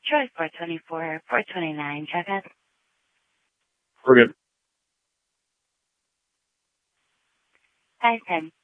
Troy 424, 429, check it. We're good. 510.